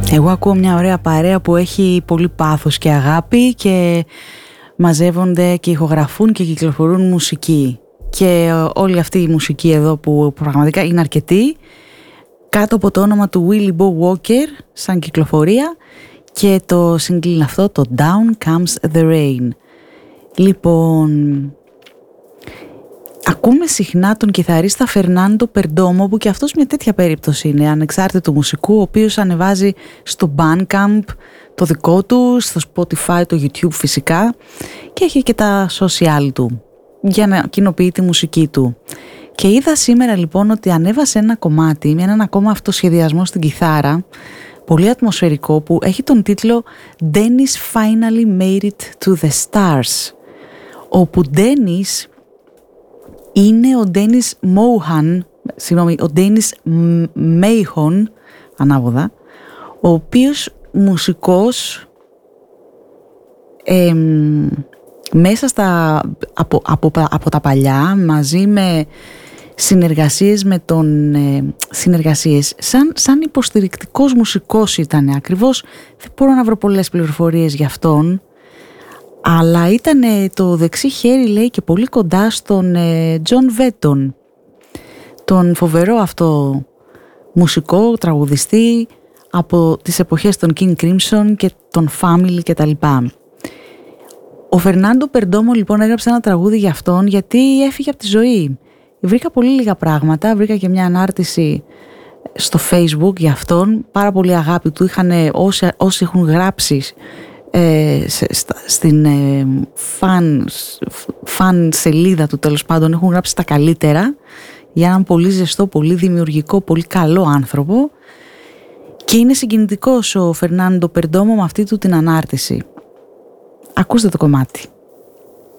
Εγώ ακούω μια ωραία παρέα που έχει πολύ πάθος και αγάπη και μαζεύονται και ηχογραφούν και κυκλοφορούν μουσική. Και όλη αυτή η μουσική εδώ που πραγματικά είναι αρκετή, κάτω από το όνομα του Willie Bo Walker σαν κυκλοφορία, και το single αυτό, το Down Comes the Rain. Λοιπόν, ακούμε συχνά τον κιθαρίστα Φερνάντο Περντόμο, που και αυτός μια τέτοια περίπτωση είναι, ανεξάρτητου μουσικού, ο οποίος ανεβάζει στο Bandcamp το δικό του, στο Spotify, το YouTube φυσικά, και έχει και τα social του για να κοινοποιεί τη μουσική του. Και είδα σήμερα λοιπόν ότι ανέβασε ένα κομμάτι με έναν ακόμα αυτοσχεδιασμό στην κιθάρα, πολύ ατμοσφαιρικό, που έχει τον τίτλο Dennis Finally Made It to the Stars, όπου Dennis είναι ο Dennis Mohan, ο Dennis Mahon, ανάποδα, ο οποίος μουσικός μέσα από τα παλιά, μαζί με συνεργασίες με τον σαν υποστηρικτικός μουσικός ήταν ακριβώς. Δεν μπορώ να βρω πολλές πληροφορίες για αυτόν, αλλά ήταν το δεξί χέρι, λέει, και πολύ κοντά στον Τζον Βέτον, τον φοβερό αυτό μουσικό, τραγουδιστή από τις εποχές των King Crimson και των Family κτλ. Ο Φερνάντο Περντόμο λοιπόν έγραψε ένα τραγούδι για αυτόν, γιατί έφυγε από τη ζωή. Βρήκα πολύ λίγα πράγματα, βρήκα και μια ανάρτηση στο Facebook για αυτόν, πάρα πολύ αγάπη του είχαν όσοι έχουν γράψει στην φαν σελίδα του, τέλος πάντων, έχουν γράψει τα καλύτερα για έναν πολύ ζεστό, πολύ δημιουργικό, πολύ καλό άνθρωπο, και είναι συγκινητικός ο Φερνάντο Περντόμο με αυτή του την ανάρτηση. Ακούστε το κομμάτι.